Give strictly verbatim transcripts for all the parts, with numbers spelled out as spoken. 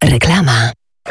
Reklama.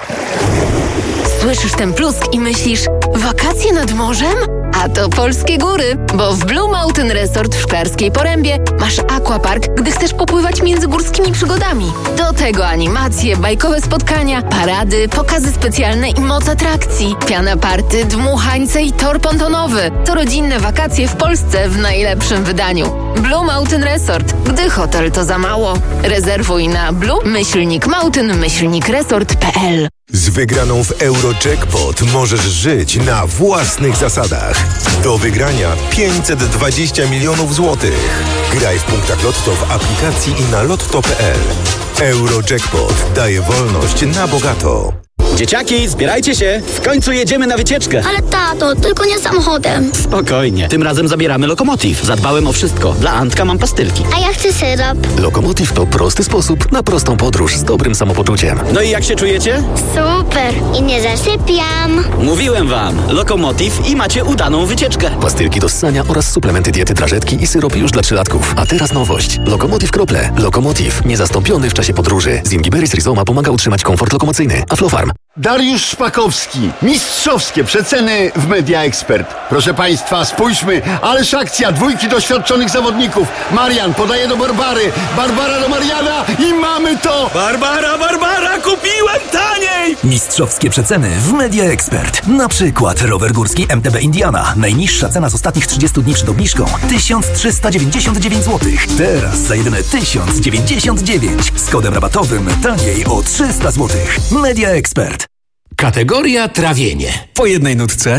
Słyszysz ten plusk i myślisz, wakacje nad morzem? A to polskie góry, bo w Blue Mountain Resort w Szklarskiej Porębie masz aquapark, gdy chcesz popływać między górskimi przygodami. Do tego animacje, bajkowe spotkania, parady, pokazy specjalne i moc atrakcji, piana party, dmuchańce i tor pontonowy. To rodzinne wakacje w Polsce w najlepszym wydaniu. Blue Mountain Resort, gdy hotel to za mało. Rezerwuj na blue myślnik mountain myślnik resort kropka p l. Z wygraną w Eurojackpot możesz żyć na własnych zasadach. Do wygrania pięćset dwadzieścia milionów złotych. Graj w punktach Lotto w aplikacji i na lotto kropka p l. Eurojackpot daje wolność na bogato. Dzieciaki, zbierajcie się! W końcu jedziemy na wycieczkę! Ale tato, tylko nie samochodem. Spokojnie, tym razem zabieramy Lokomotiv. Zadbałem o wszystko. Dla Antka mam pastylki. A ja chcę syrop. Lokomotiv to prosty sposób na prostą podróż z dobrym samopoczuciem. No i jak się czujecie? Super! I nie zasypiam. Mówiłem wam, Lokomotiv i macie udaną wycieczkę. Pastylki do ssania oraz suplementy diety drażetki i syrop już dla trzylatków. A teraz nowość. Lokomotiv krople. Lokomotiv. Niezastąpiony w czasie podróży. Zingiberis rhizoma pomaga utrzymać komfort lokomocyjny. Aflofarm. Dariusz Szpakowski. Mistrzowskie przeceny w Media Expert. Proszę Państwa, spójrzmy, ależ akcja dwójki doświadczonych zawodników. Marian podaje do Barbary, Barbara do Mariana i mamy to! Barbara, Barbara, kupiłem taniej! Mistrzowskie przeceny w Media Expert. Na przykład rower górski M T B Indiana. Najniższa cena z ostatnich trzydziestu dni przed obniżką tysiąc trzysta dziewięćdziesiąt dziewięć złotych. Teraz za jedyne tysiąc dziewięćdziesiąt dziewięć. Z kodem rabatowym taniej o trzysta złotych. Media Expert. Kategoria trawienie. Po jednej nutce.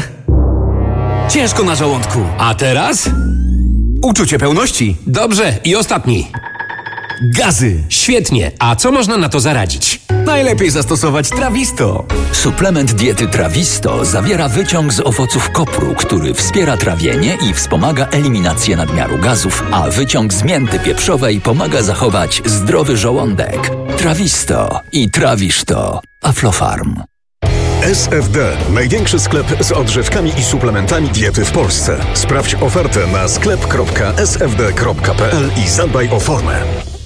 Ciężko na żołądku. A teraz? Uczucie pełności. Dobrze, i ostatni. Gazy. Świetnie. A co można na to zaradzić? Najlepiej zastosować Trawisto. Suplement diety Trawisto zawiera wyciąg z owoców kopru, który wspiera trawienie i wspomaga eliminację nadmiaru gazów, a wyciąg z mięty pieprzowej pomaga zachować zdrowy żołądek. Trawisto i trawisz to. Aflofarm. S F D. Największy sklep z odżywkami i suplementami diety w Polsce. Sprawdź ofertę na sklep kropka s f d kropka p l i zadbaj o formę.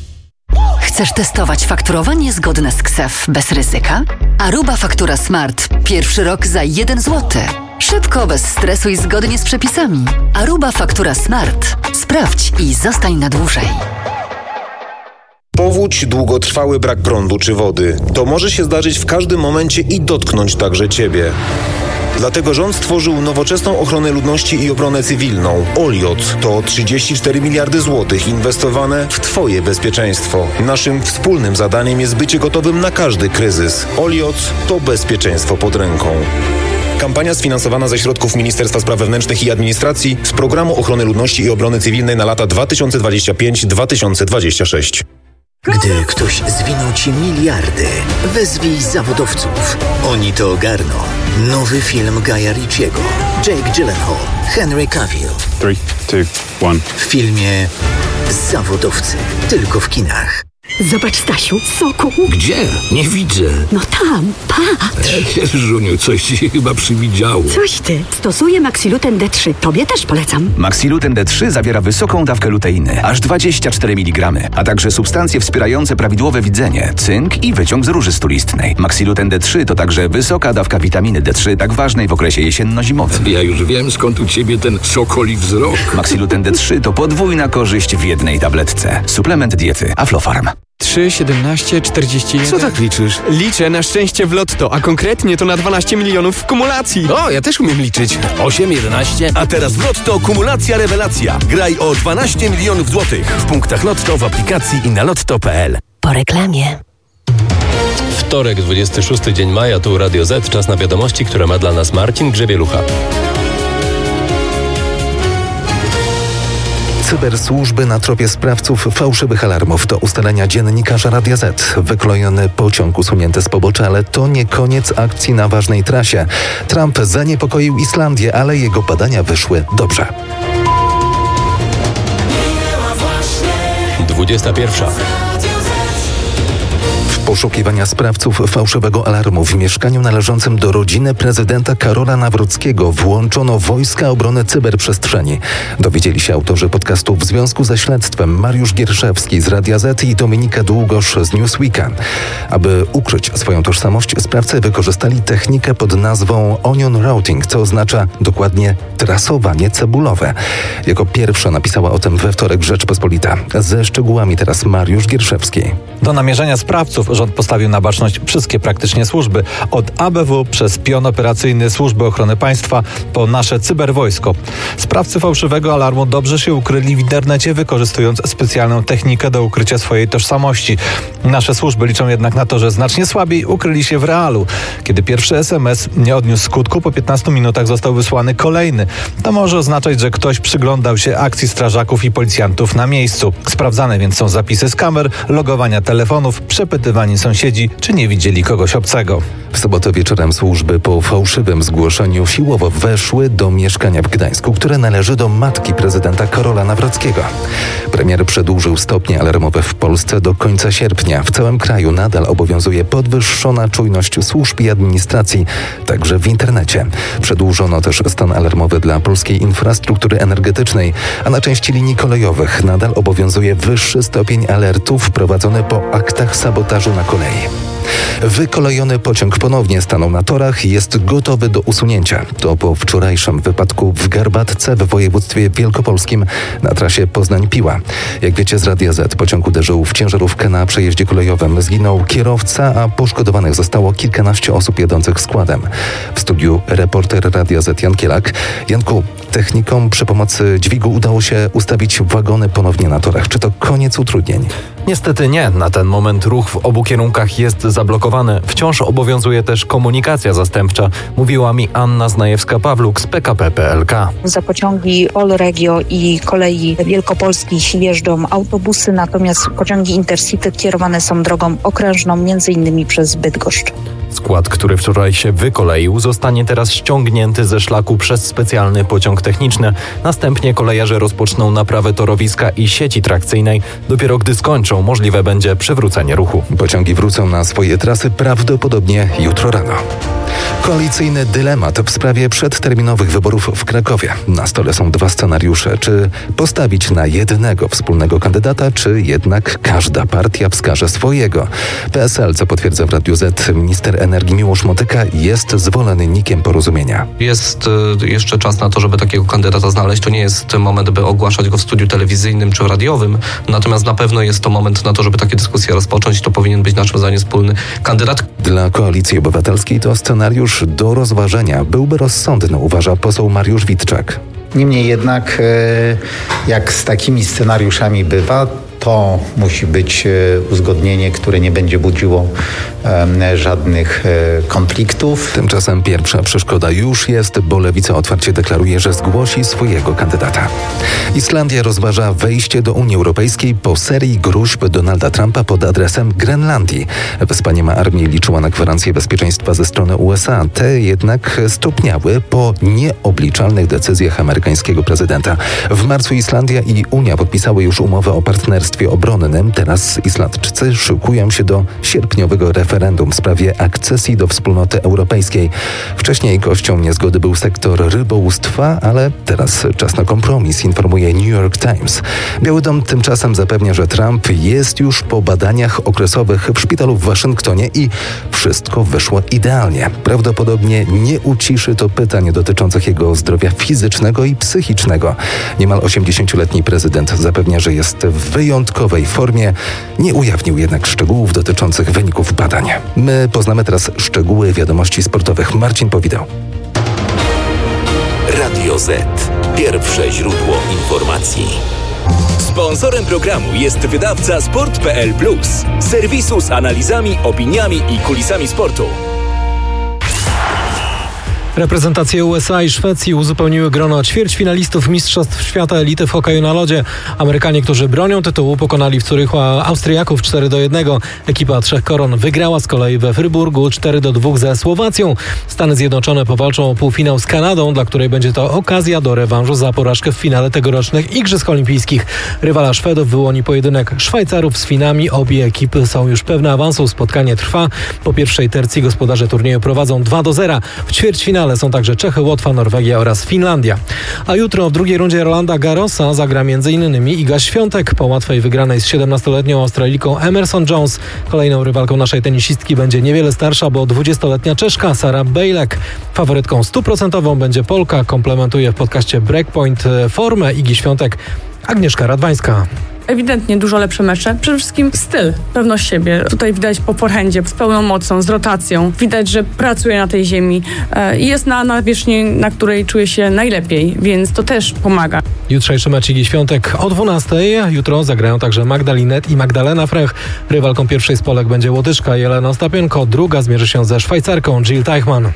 Chcesz testować fakturowanie zgodne z K S E F bez ryzyka? Aruba Faktura Smart. Pierwszy rok za jeden złoty. Szybko, bez stresu i zgodnie z przepisami. Aruba Faktura Smart. Sprawdź i zostań na dłużej. Powódź, długotrwały brak prądu czy wody. To może się zdarzyć w każdym momencie i dotknąć także Ciebie. Dlatego rząd stworzył nowoczesną ochronę ludności i obronę cywilną. Oliot to trzydzieści cztery miliardy złotych inwestowane w Twoje bezpieczeństwo. Naszym wspólnym zadaniem jest bycie gotowym na każdy kryzys. Oliot to bezpieczeństwo pod ręką. Kampania sfinansowana ze środków Ministerstwa Spraw Wewnętrznych i Administracji z Programu Ochrony Ludności i Obrony Cywilnej na lata dwa tysiące dwudziesty piąty do dwa tysiące dwudziestego szóstego. Gdy ktoś zwinął Ci miliardy, wezwij zawodowców. Oni to ogarną. Nowy film Guya Ritchiego. Jake Gyllenhaal, Henry Cavill. trzy, dwa, jeden. W filmie Zawodowcy. Tylko w kinach. Zobacz, Stasiu, soku. Gdzie? Nie widzę. No tam, patrz. Żuniu, coś ci się chyba przywidziało. Coś ty. Stosuję Maxiluten D trzy. Tobie też polecam. Maxiluten D trzy zawiera wysoką dawkę luteiny, aż dwadzieścia cztery miligramy, a także substancje wspierające prawidłowe widzenie, cynk i wyciąg z róży stulistnej. Maxiluten D trzy to także wysoka dawka witaminy D trzy, tak ważnej w okresie jesienno-zimowym. Ja już wiem, skąd u ciebie ten sokoli wzrok. Maxiluten D trzy to podwójna korzyść w jednej tabletce. Suplement diety Aflofarm. trzy, siedemnaście, czterdzieści jeden. Co tak liczysz? Liczę na szczęście w lotto, a konkretnie to na dwanaście milionów w kumulacji. O, ja też umiem liczyć. osiem, jedenaście. A teraz w lotto kumulacja rewelacja. Graj o dwanaście milionów złotych w punktach lotto, w aplikacji i na lotto kropka p l. Po reklamie. Wtorek, dwudziesty szósty dzień maja, tu Radio Z. Czas na wiadomości, które ma dla nas Marcin Grzebielucha. Cybersłużby na tropie sprawców fałszywych alarmów to ustalenia dziennikarza Radia Z. Wyklojony pociąg usunięty z pobocza, ale to nie koniec akcji na ważnej trasie. Trump zaniepokoił Islandię, ale jego badania wyszły dobrze. dwudziesta pierwsza. Poszukiwania sprawców fałszywego alarmu w mieszkaniu należącym do rodziny prezydenta Karola Nawrockiego włączono Wojska Obrony Cyberprzestrzeni. Dowiedzieli się autorzy podcastu w związku ze śledztwem Mariusz Gierszewski z Radia Z i Dominika Długosz z Newsweeka. Aby ukryć swoją tożsamość, sprawcy wykorzystali technikę pod nazwą onion routing, co oznacza dokładnie trasowanie cebulowe. Jako pierwsza napisała o tym we wtorek Rzeczpospolita. Ze szczegółami teraz Mariusz Gierszewski. Do namierzenia sprawców rząd postawił na baczność wszystkie praktycznie służby. Od A B W przez pion operacyjny Służby Ochrony Państwa po nasze cyberwojsko. Sprawcy fałszywego alarmu dobrze się ukryli w internecie, wykorzystując specjalną technikę do ukrycia swojej tożsamości. Nasze służby liczą jednak na to, że znacznie słabiej ukryli się w realu. Kiedy pierwszy S M S nie odniósł skutku, po piętnastu minutach został wysłany kolejny. To może oznaczać, że ktoś przyglądał się akcji strażaków i policjantów na miejscu. Sprawdzane więc są zapisy z kamer, logowania telefonów, przepytywani sąsiedzi, czy nie widzieli kogoś obcego. W sobotę wieczorem służby po fałszywym zgłoszeniu siłowo weszły do mieszkania w Gdańsku, które należy do matki prezydenta Karola Nawrockiego. Premier przedłużył stopnie alarmowe w Polsce do końca sierpnia. W całym kraju nadal obowiązuje podwyższona czujność służb i administracji, także w internecie. Przedłużono też stan alarmowy dla polskiej infrastruktury energetycznej, a na części linii kolejowych nadal obowiązuje wyższy stopień alertu wprowadzony po aktach sabotażu na kolei. Wykolejony pociąg ponownie stanął na torach i jest gotowy do usunięcia. To po wczorajszym wypadku w Garbatce w województwie wielkopolskim na trasie Poznań-Piła. Jak wiecie z Radia Z, pociąg uderzył w ciężarówkę na przejeździe kolejowym. Zginął kierowca, a poszkodowanych zostało kilkanaście osób jadących składem. W studiu reporter Radia Z Jan Kielak. Janku, technikom przy pomocy dźwigu udało się ustawić wagony ponownie na torach. Czy to koniec utrudnień? Niestety nie. Na ten moment ruch w obu kierunkach jest zablokowany. Wciąż obowiązuje też komunikacja zastępcza, mówiła mi Anna Znajewska-Pawluk z P K P P L K. Za pociągi Polregio i kolei wielkopolskich jeżdżą autobusy, natomiast pociągi Intercity kierowane są drogą okrężną, między innymi przez Bydgoszcz. Skład, który wczoraj się wykoleił, zostanie teraz ściągnięty ze szlaku przez specjalny pociąg techniczny. Następnie kolejarze rozpoczną naprawę torowiska i sieci trakcyjnej. Dopiero gdy skończą, możliwe będzie przywrócenie ruchu. Pociągi wrócą na swoje trasy prawdopodobnie jutro rano. Koalicyjny dylemat w sprawie przedterminowych wyborów w Krakowie. Na stole są dwa scenariusze. Czy postawić na jednego wspólnego kandydata, czy jednak każda partia wskaże swojego? P S L, co potwierdza w Radiu Z minister energii Miłosz Motyka, jest zwolennikiem porozumienia. Jest y, jeszcze czas na to, żeby takiego kandydata znaleźć. To nie jest moment, by ogłaszać go w studiu telewizyjnym czy radiowym. Natomiast na pewno jest to moment na to, żeby takie dyskusje rozpocząć. To powinien być naszym zdaniem wspólny kandydat. Dla Koalicji Obywatelskiej to scenariusz do rozważenia. Byłby rozsądny, uważa poseł Mariusz Witczak. Niemniej jednak, jak z takimi scenariuszami bywa, to musi być uzgodnienie, które nie będzie budziło żadnych konfliktów. Tymczasem pierwsza przeszkoda już jest, bo Lewica otwarcie deklaruje, że zgłosi swojego kandydata. Islandia rozważa wejście do Unii Europejskiej po serii gruźb Donalda Trumpa pod adresem Grenlandii. Wyspa nie ma armii, liczyła na gwarancję bezpieczeństwa ze strony U S A. Te jednak stopniały po nieobliczalnych decyzjach amerykańskiego prezydenta. W marcu Islandia i Unia podpisały już umowę o partnerstwie obronnym. Teraz Islandczycy szykują się do sierpniowego referendum w sprawie akcesji do wspólnoty europejskiej. Wcześniej gością niezgody był sektor rybołówstwa, ale teraz czas na kompromis, informuje New York Times. Biały Dom tymczasem zapewnia, że Trump jest już po badaniach okresowych w szpitalu w Waszyngtonie i wszystko wyszło idealnie. Prawdopodobnie nie uciszy to pytań dotyczących jego zdrowia fizycznego i psychicznego. Niemal osiemdziesięcioletni prezydent zapewnia, że jest w wyjątkowej formie. Nie ujawnił jednak szczegółów dotyczących wyników badań. My poznamy teraz szczegóły wiadomości sportowych. Marcin Powidał. Radio Z. Pierwsze źródło informacji. Sponsorem programu jest wydawca sport kropka p l plus, serwisu z analizami, opiniami i kulisami sportu. Reprezentacje U S A i Szwecji uzupełniły grono ćwierćfinalistów Mistrzostw Świata Elity w hokeju na lodzie. Amerykanie, którzy bronią tytułu, pokonali w Zurychu Austriaków cztery do jednego. Ekipa Trzech Koron wygrała z kolei we Fryburgu cztery do dwóch ze Słowacją. Stany Zjednoczone powalczą o półfinał z Kanadą, dla której będzie to okazja do rewanżu za porażkę w finale tegorocznych Igrzysk Olimpijskich. Rywala Szwedów wyłoni pojedynek Szwajcarów z Finami. Obie ekipy są już pewne awansu. Spotkanie trwa. Po pierwszej tercji gospodarze turnieju prowadzą dwa do zera. W ćwierćfinale są także Czechy, Łotwa, Norwegia oraz Finlandia. A jutro w drugiej rundzie Rolanda Garrosa zagra m.in. Iga Świątek. Po łatwej wygranej z siedemnastoletnią Australijką Emerson Jones. Kolejną rywalką naszej tenisistki będzie niewiele starsza, bo dwudziestoletnia Czeszka Sara Bejlek. Faworytką stuprocentową będzie Polka. Komplementuje w podcaście Breakpoint formę Igi Świątek Agnieszka Radwańska. Ewidentnie dużo lepsze mecze. Przede wszystkim styl, pewność siebie. Tutaj widać po forehandzie, z pełną mocą, z rotacją. Widać, że pracuje na tej ziemi i jest na nawierzchni, na której czuje się najlepiej, więc to też pomaga. Jutrzejszy mecz Igi Świątek o dwunastej. Jutro zagrają także Magda Linette i Magdalena Frech. Rywalką pierwszej z Polek będzie Łotyszka Jelena Ostapienko. Druga zmierzy się ze Szwajcarką Jill Teichmann.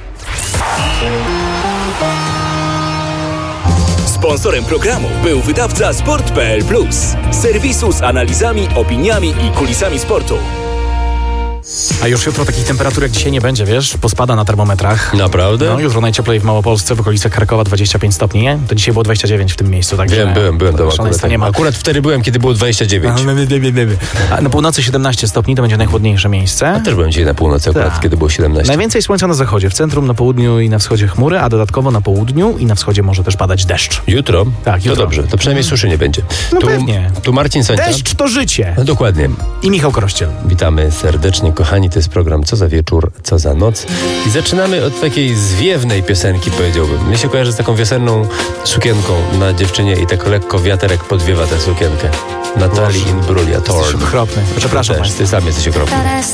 Sponsorem programu był wydawca sport kropka p l plus, serwisu z analizami, opiniami i kulisami sportu. A już jutro takich temperatur jak dzisiaj nie będzie, wiesz? Pospada na termometrach. Naprawdę? No, jutro najcieplej w Małopolsce, w okolicach Krakowa dwadzieścia pięć stopni, nie? To dzisiaj było dwadzieścia dziewięć w tym miejscu, także... Wiem, byłem, byłem tam akurat. Nie ma. Akurat wtedy byłem, kiedy było dwadzieścia dziewięć. A na północy siedemnaście stopni, to będzie najchłodniejsze miejsce. A też byłem dzisiaj na północy akurat, Ta. kiedy było siedemnaście. Najwięcej słońca na zachodzie, w centrum, na południu i na wschodzie chmury, a dodatkowo na południu i na wschodzie może też padać deszcz. Jutro? Tak, jutro. To dobrze, to przynajmniej suszy nie będzie. No tu, pewnie. Tu Marcin Sońca. Deszcz to życie. No dokładnie. I Michał Krościel. Witamy serdecznie, kochani, to jest program Co za wieczór, co za noc. I zaczynamy od takiej zwiewnej piosenki, powiedziałbym. Mnie się kojarzy z taką wiosenną sukienką na dziewczynie i tak lekko wiaterek podwiewa tę sukienkę. Natalii Imbruglia Thorn. Jesteś okropny. Przepraszam. Ty, ty sam jesteś okropny.